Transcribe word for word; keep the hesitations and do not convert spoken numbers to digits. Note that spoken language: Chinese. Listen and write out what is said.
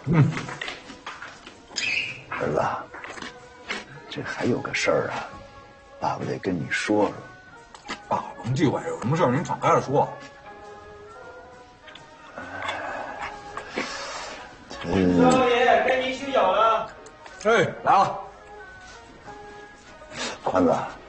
嗯， 儿子，这还有个事儿啊，爸爸得跟你说说。 爸甭忌讳，有什么事儿您敞开了说。 嗯， 少爷，该您请教了。 哎，来了。 宽子，